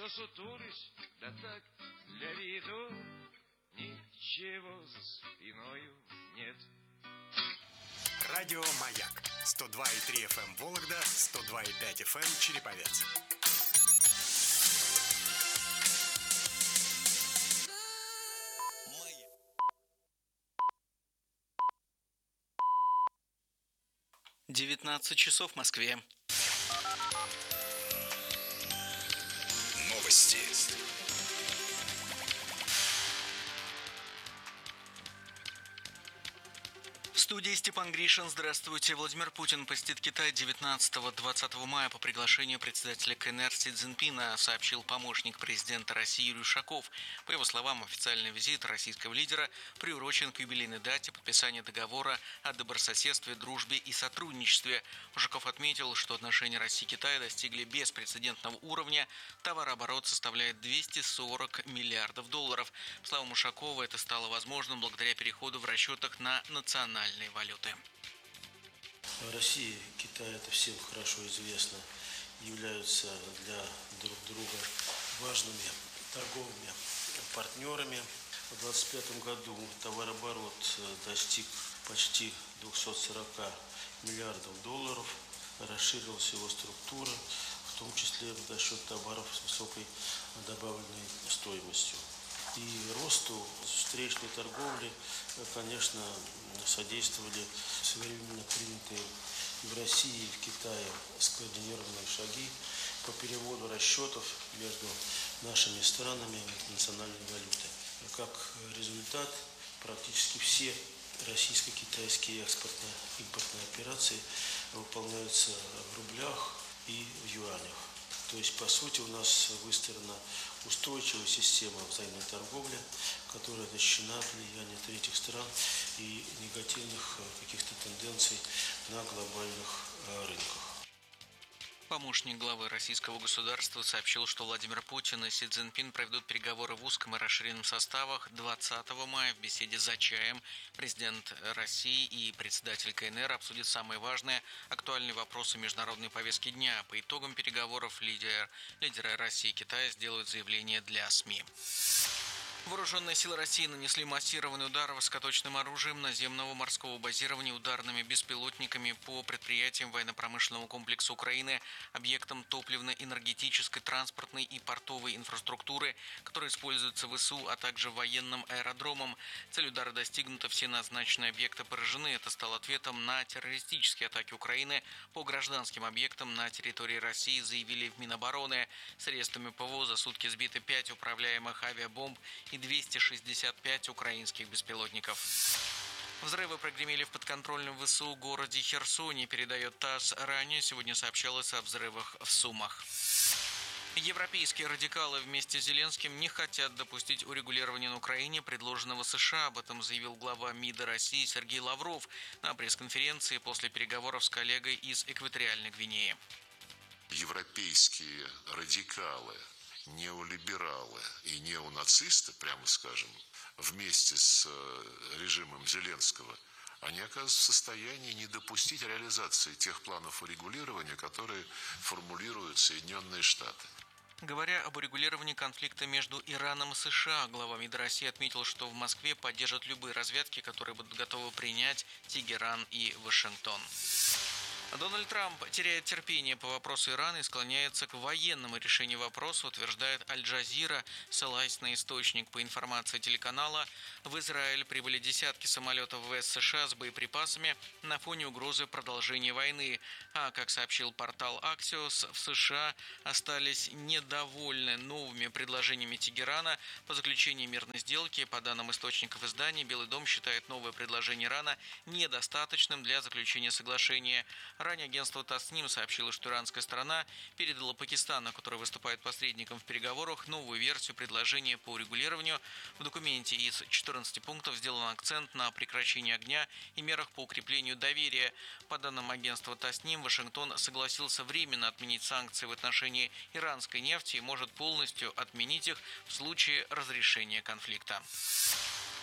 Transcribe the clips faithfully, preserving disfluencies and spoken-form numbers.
Что сутулись, да так для виду, ничего за спиною нет. Радио «Маяк». сто два и три эф эм Вологда, сто два и пять эф эм Череповец. девятнадцать часов в Москве. Новости. В студии Степан Гришин. Здравствуйте. Владимир Путин посетит Китай девятнадцатого-двадцатого мая по приглашению председателя КНР Си Цзиньпина, сообщил помощник президента России Юрий Ушаков. По его словам, официальный визит российского лидера приурочен к юбилейной дате подписания договора о добрососедстве, дружбе и сотрудничестве. Ушаков отметил, что отношения России и Китая достигли беспрецедентного уровня. Товарооборот составляет двести сорок миллиардов долларов. По словам Ушакова, это стало возможным благодаря переходу в расчетах на национальные валюты. Россия и Китай, это всем хорошо известно, являются для друг друга важными торговыми партнерами. В две тысячи двадцать пятом году товарооборот достиг почти двести сорок миллиардов долларов, расширилась его структура, в том числе за счет товаров с высокой добавленной стоимостью. И росту встречной торговли, конечно, содействовали своевременно принятые и в России, и в Китае скоординированные шаги по переводу расчетов между нашими странами в национальной валюте. Как результат, практически все российско-китайские экспортно-импортные операции выполняются в рублях и в юанях. То есть, по сути, у нас выстроена устойчивая система взаимной торговли, которая защищена от влияния третьих стран и негативных каких-то тенденций на глобальных рынках. Помощник главы российского государства сообщил, что Владимир Путин и Си Цзиньпин проведут переговоры в узком и расширенном составах двадцатого мая в беседе за чаем. Президент России и председатель КНР обсудят самые важные актуальные вопросы международной повестки дня. По итогам переговоров лидер, лидеры России и Китая сделают заявление для СМИ. Вооруженные силы России нанесли массированный удар высокоточным оружием наземного морского базирования ударными беспилотниками по предприятиям военно-промышленного комплекса Украины, объектам топливно-энергетической, транспортной и портовой инфраструктуры, которые используются в ВСУ, а также военным аэродромом. Цель удара достигнута, все назначенные объекты поражены. Это стало ответом на террористические атаки Украины по гражданским объектам на территории России, заявили в Минобороны. Средствами ПВО за сутки сбиты пять управляемых авиабомб и двести шестьдесят пять украинских беспилотников. Взрывы прогремели в подконтрольном ВСУ городе Херсоне, передает ТАСС. Ранее сегодня сообщалось о взрывах в Сумах. Европейские радикалы вместе с Зеленским не хотят допустить урегулирования на Украине, предложенного США. Об этом заявил глава МИДа России Сергей Лавров на пресс-конференции после переговоров с коллегой из Экваториальной Гвинеи. Европейские радикалы, неолибералы и неонацисты, прямо скажем, вместе с режимом Зеленского, они оказываются в состоянии не допустить реализации тех планов урегулирования, которые формулируют Соединенные Штаты. Говоря об урегулировании конфликта между Ираном и США, глава МИДа России отметил, что в Москве поддержат любые разведки, которые будут готовы принять Тегеран и Вашингтон. Дональд Трамп теряет терпение по вопросу Ирана и склоняется к военному решению вопроса, утверждает Аль-Джазира, ссылаясь на источник. По информации телеканала, в Израиль прибыли десятки самолетов ВС США с боеприпасами на фоне угрозы продолжения войны. А, как сообщил портал Axios, в США остались недовольны новыми предложениями Тегерана по заключению мирной сделки. По данным источников издания, Белый дом считает новое предложение Ирана недостаточным для заключения соглашения. Ранее агентство Тасним сообщило, что иранская сторона передала Пакистану, который выступает посредником в переговорах, новую версию предложения по урегулированию. В документе из четырнадцати пунктов сделан акцент на прекращении огня и мерах по укреплению доверия. По данным агентства Тасним, Вашингтон согласился временно отменить санкции в отношении иранской нефти и может полностью отменить их в случае разрешения конфликта.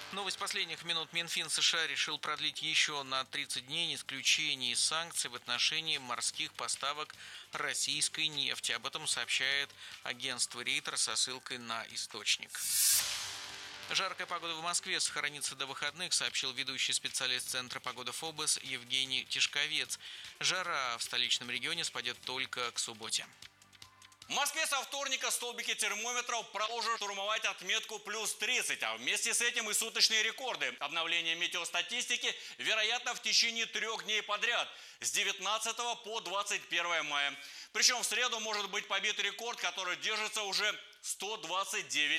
Новость последних минут. Минфин США решил продлить еще на тридцать дней исключение из санкций в отношении морских поставок российской нефти. Об этом сообщает агентство Рейтер со ссылкой на источник. Жаркая погода в Москве сохранится до выходных, сообщил ведущий специалист Центра погоды ФОБОС Евгений Тишковец. Жара в столичном регионе спадет только к субботе. В Москве со вторника столбики термометров продолжат штурмовать отметку плюс тридцать, а вместе с этим и суточные рекорды. Обновление метеостатистики вероятно в течение трех дней подряд, с девятнадцатого по двадцать первое мая. Причем в среду может быть побит рекорд, который держится уже сто двадцать девять